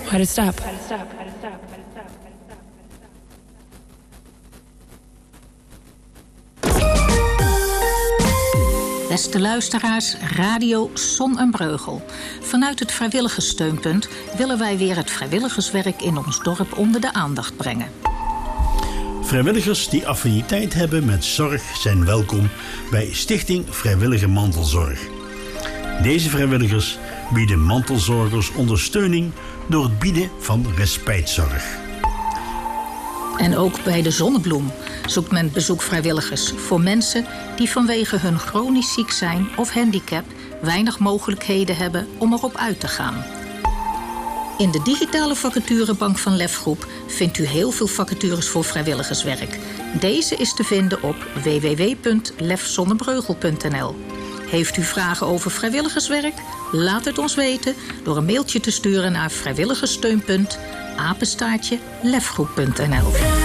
Why did it stop? Beste luisteraars, Radio Son en Breugel. Vanuit het vrijwilligerssteunpunt willen wij weer het vrijwilligerswerk in ons dorp onder de aandacht brengen. Vrijwilligers die affiniteit hebben met zorg zijn welkom bij Stichting Vrijwillige Mantelzorg. Deze vrijwilligers bieden mantelzorgers ondersteuning door het bieden van respijtzorg. En ook bij de Zonnebloem zoekt men bezoekvrijwilligers voor mensen die vanwege hun chronisch ziek zijn of handicap weinig mogelijkheden hebben om erop uit te gaan. In de digitale vacaturebank van Lefgroep vindt u heel veel vacatures voor vrijwilligerswerk. Deze is te vinden op www.lefzonnebreugel.nl. Heeft u vragen over vrijwilligerswerk? Laat het ons weten door een mailtje te sturen naar vrijwilligerssteunpunt @lefgroep.nl.